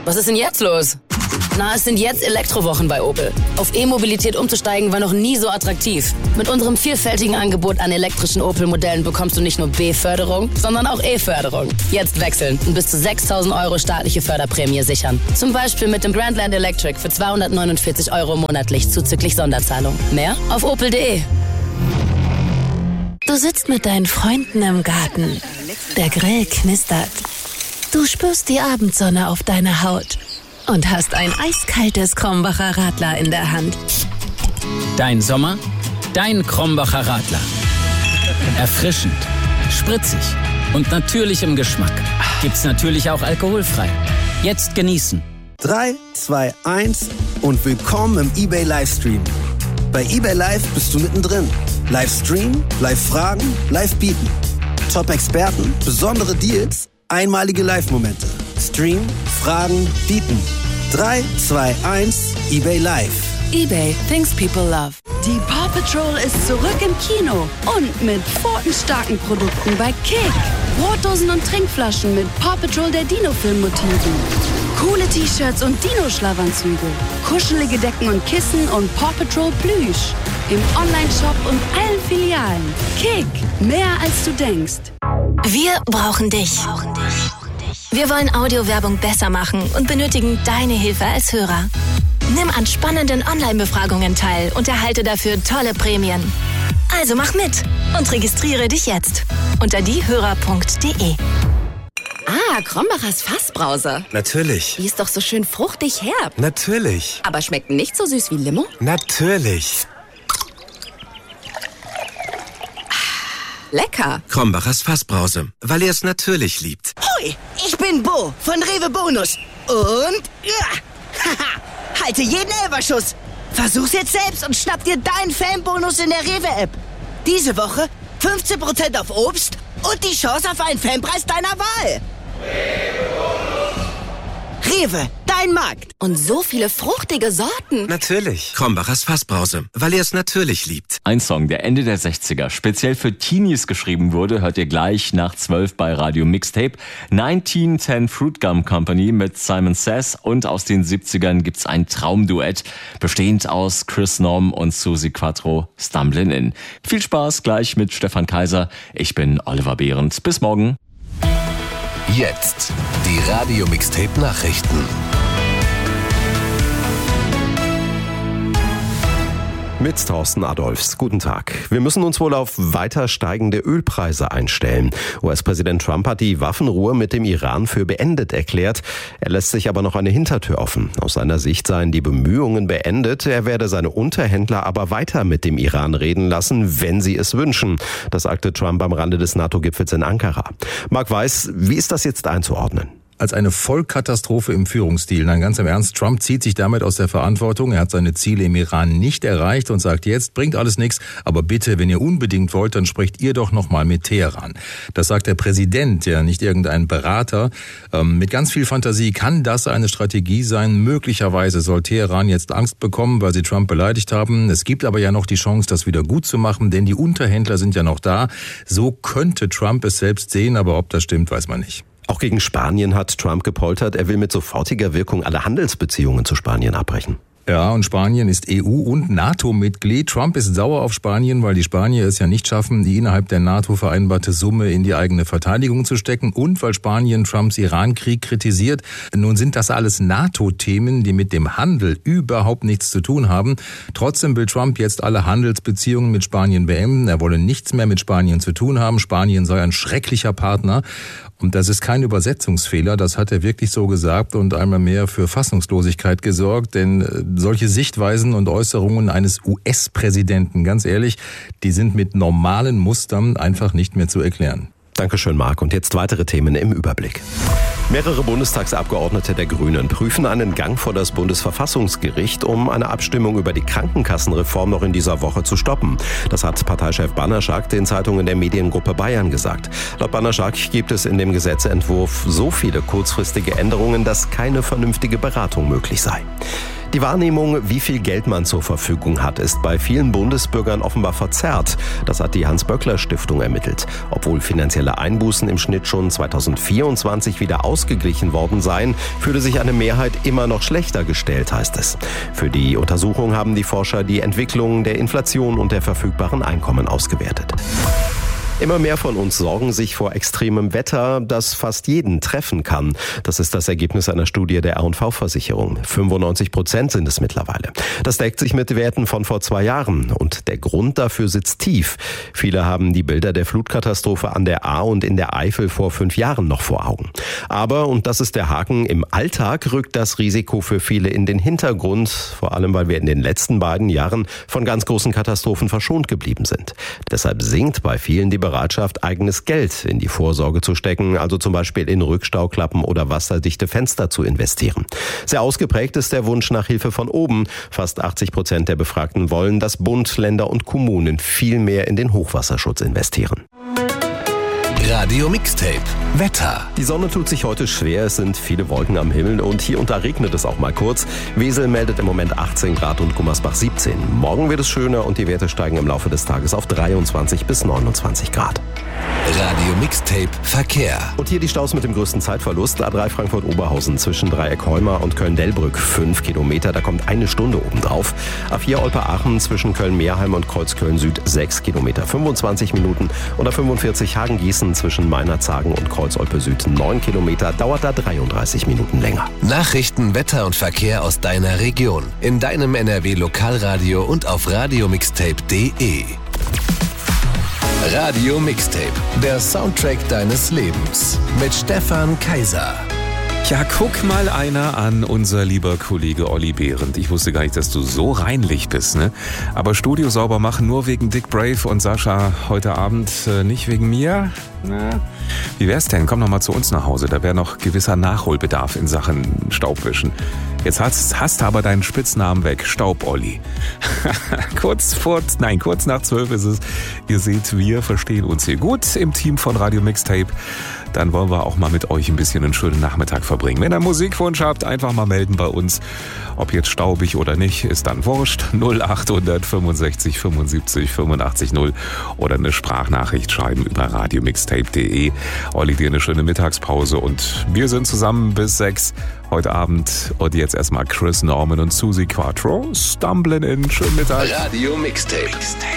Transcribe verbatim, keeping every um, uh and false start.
Was ist denn jetzt los? Na, es sind jetzt Elektrowochen bei Opel. Auf E-Mobilität umzusteigen war noch nie so attraktiv. Mit unserem vielfältigen Angebot an elektrischen Opel-Modellen bekommst du nicht nur B-Förderung, sondern auch E-Förderung. Jetzt wechseln und bis zu sechstausend Euro staatliche Förderprämie sichern. Zum Beispiel mit dem Grandland Electric für zweihundertneunundvierzig Euro monatlich zuzüglich Sonderzahlung. Mehr auf opel punkt de. Du sitzt mit deinen Freunden im Garten. Der Grill knistert. Du spürst die Abendsonne auf deiner Haut und hast ein eiskaltes Krombacher Radler in der Hand. Dein Sommer, dein Krombacher Radler. Erfrischend, spritzig und natürlich im Geschmack. Gibt's natürlich auch alkoholfrei. Jetzt genießen. drei, zwei, eins und willkommen im eBay Livestream. Bei eBay Live bist du mittendrin. Livestream, Live-Fragen, Live-Bieten. Top-Experten, besondere Deals, einmalige Live-Momente. Stream, Fragen, Bieten. drei, zwei, eins, eBay Live. eBay, things people love. Die Paw Patrol ist zurück im Kino und mit pfotenstarken Produkten bei Kick. Brotdosen und Trinkflaschen mit Paw Patrol der Dino-Film-Motiven. Coole T-Shirts und Dino-Schlafanzüge. Kuschelige Decken und Kissen und Paw Patrol Plüsch. Im Onlineshop und allen Filialen. Kick, mehr als du denkst. Wir brauchen dich. Wir wollen Audiowerbung besser machen und benötigen deine Hilfe als Hörer. Nimm an spannenden Online-Befragungen teil und erhalte dafür tolle Prämien. Also mach mit und registriere dich jetzt unter diehörer punkt de. Ah, Krombachers Fassbrause. Natürlich. Die ist doch so schön fruchtig herb. Natürlich. Aber schmeckt nicht so süß wie Limo? Natürlich. Lecker. Krombachers Fassbrause, weil er es natürlich liebt. Hoi, ich bin Bo von Rewe Bonus. Und ja, haha, halte jeden Elberschuss. Versuch's jetzt selbst und schnapp dir deinen Fanbonus in der Rewe-App. Diese Woche fünfzehn Prozent auf Obst und die Chance auf einen Fanpreis deiner Wahl. Rewe, dein Markt. Und so viele fruchtige Sorten. Natürlich. Krombachers Fassbrause, weil er es natürlich liebt. Ein Song, der Ende der sechziger speziell für Teenies geschrieben wurde, hört ihr gleich nach zwölf bei Radio Mixtape. neunzehnhundertzehn Fruit Gum Company mit Simon Says, und aus den siebzigern gibt's ein Traumduett, bestehend aus Chris Norm und Suzi Quattro, Stumblin' In. Viel Spaß gleich mit Stefan Kaiser. Ich bin Oliver Behrendt. Bis morgen. Jetzt die Radio Mixtape Nachrichten. Mit Thorsten Adolfs. Guten Tag. Wir müssen uns wohl auf weiter steigende Ölpreise einstellen. U S-Präsident Trump hat die Waffenruhe mit dem Iran für beendet erklärt. Er lässt sich aber noch eine Hintertür offen. Aus seiner Sicht seien die Bemühungen beendet. Er werde seine Unterhändler aber weiter mit dem Iran reden lassen, wenn sie es wünschen. Das sagte Trump am Rande des NATO-Gipfels in Ankara. Marc Weiß, wie ist das jetzt einzuordnen? Als eine Vollkatastrophe im Führungsstil. Nein, ganz im Ernst, Trump zieht sich damit aus der Verantwortung. Er hat seine Ziele im Iran nicht erreicht und sagt jetzt, bringt alles nichts, aber bitte, wenn ihr unbedingt wollt, dann sprecht ihr doch nochmal mit Teheran. Das sagt der Präsident, ja nicht irgendein Berater. Ähm, mit ganz viel Fantasie kann das eine Strategie sein. Möglicherweise soll Teheran jetzt Angst bekommen, weil sie Trump beleidigt haben. Es gibt aber ja noch die Chance, das wieder gut zu machen, denn die Unterhändler sind ja noch da. So könnte Trump es selbst sehen, aber ob das stimmt, weiß man nicht. Auch gegen Spanien hat Trump gepoltert. Er will mit sofortiger Wirkung alle Handelsbeziehungen zu Spanien abbrechen. Ja, und Spanien ist E U- und NATO-Mitglied. Trump ist sauer auf Spanien, weil die Spanier es ja nicht schaffen, die innerhalb der NATO vereinbarte Summe in die eigene Verteidigung zu stecken, und weil Spanien Trumps Iran-Krieg kritisiert. Nun sind das alles NATO-Themen, die mit dem Handel überhaupt nichts zu tun haben. Trotzdem will Trump jetzt alle Handelsbeziehungen mit Spanien beenden. Er wolle nichts mehr mit Spanien zu tun haben. Spanien sei ein schrecklicher Partner. Und das ist kein Übersetzungsfehler, das hat er wirklich so gesagt und einmal mehr für Fassungslosigkeit gesorgt, denn solche Sichtweisen und Äußerungen eines U S-Präsidenten, ganz ehrlich, die sind mit normalen Mustern einfach nicht mehr zu erklären. Dankeschön, Marc. Und jetzt weitere Themen im Überblick. Mehrere Bundestagsabgeordnete der Grünen prüfen einen Gang vor das Bundesverfassungsgericht, um eine Abstimmung über die Krankenkassenreform noch in dieser Woche zu stoppen. Das hat Parteichef Banaschak den Zeitungen der Mediengruppe Bayern gesagt. Laut Banaschak gibt es in dem Gesetzentwurf so viele kurzfristige Änderungen, dass keine vernünftige Beratung möglich sei. Die Wahrnehmung, wie viel Geld man zur Verfügung hat, ist bei vielen Bundesbürgern offenbar verzerrt. Das hat die Hans-Böckler-Stiftung ermittelt. Obwohl finanzielle Einbußen im Schnitt schon zweitausendvierundzwanzig wieder ausgeglichen worden seien, fühle sich eine Mehrheit immer noch schlechter gestellt, heißt es. Für die Untersuchung haben die Forscher die Entwicklung der Inflation und der verfügbaren Einkommen ausgewertet. Immer mehr von uns sorgen sich vor extremem Wetter, das fast jeden treffen kann. Das ist das Ergebnis einer Studie der R und V-Versicherung. fünfundneunzig Prozent sind es mittlerweile. Das deckt sich mit Werten von vor zwei Jahren. Und der Grund dafür sitzt tief. Viele haben die Bilder der Flutkatastrophe an der Ahr und in der Eifel vor fünf Jahren noch vor Augen. Aber, und das ist der Haken, im Alltag rückt das Risiko für viele in den Hintergrund. Vor allem, weil wir in den letzten beiden Jahren von ganz großen Katastrophen verschont geblieben sind. Deshalb sinkt bei vielen die Bereitschaft, eigenes Geld in die Vorsorge zu stecken, also zum Beispiel in Rückstauklappen oder wasserdichte Fenster zu investieren. Sehr ausgeprägt ist der Wunsch nach Hilfe von oben. Fast achtzig Prozent der Befragten wollen, dass Bund, Länder und Kommunen viel mehr in den Hochwasserschutz investieren. Radio Mixtape Wetter. Die Sonne tut sich heute schwer, es sind viele Wolken am Himmel und hier und da regnet es auch mal kurz. Wesel meldet im Moment achtzehn Grad und Gummersbach siebzehn. Morgen wird es schöner und die Werte steigen im Laufe des Tages auf dreiundzwanzig bis neunundzwanzig Grad. Radio Mixtape Verkehr. Und hier die Staus mit dem größten Zeitverlust. A drei Frankfurt-Oberhausen zwischen Dreieck-Heuma und Köln-Dellbrück. Fünf Kilometer, da kommt eine Stunde obendrauf. A vier Olpe-Aachen zwischen Köln-Meerheim und Kreuzköln-Süd. Sechs Kilometer, fünfundzwanzig Minuten. Und A fünfundvierzig Hagen-Gießen zwischen Meinerzhagen und Kreuz-Olpe-Süd. Neun Kilometer, dauert da dreiunddreißig Minuten länger. Nachrichten, Wetter und Verkehr aus deiner Region. In deinem N R W-Lokalradio und auf radiomixtape punkt de. Radio Mixtape, der Soundtrack deines Lebens. Mit Stefan Kaiser. Ja, guck mal einer an, unser lieber Kollege Olli Behrendt. Ich wusste gar nicht, dass du so reinlich bist, ne? Aber Studio sauber machen nur wegen Dick Brave und Sascha heute Abend äh, nicht wegen mir? Na, wie wär's denn? Komm noch mal zu uns nach Hause. Da wäre noch gewisser Nachholbedarf in Sachen Staubwischen. Jetzt hast, hast du aber deinen Spitznamen weg, Staub-Olli. kurz vor, nein, kurz nach zwölf ist es. Ihr seht, wir verstehen uns hier gut im Team von Radio Mixtape. Dann wollen wir auch mal mit euch ein bisschen einen schönen Nachmittag verbringen. Wenn ihr einen Musikwunsch habt, einfach mal melden bei uns. Ob jetzt staubig oder nicht, ist dann wurscht. null acht fünfundsechzig fünfundsiebzig fünfundachtzig null oder eine Sprachnachricht schreiben über radiomixtape punkt de. Olli, dir eine schöne Mittagspause und wir sind zusammen bis sechs heute Abend. Und jetzt erstmal Chris Norman und Susie Quattro. Stumbling in. Schönen Mittag. Radio Mixtape.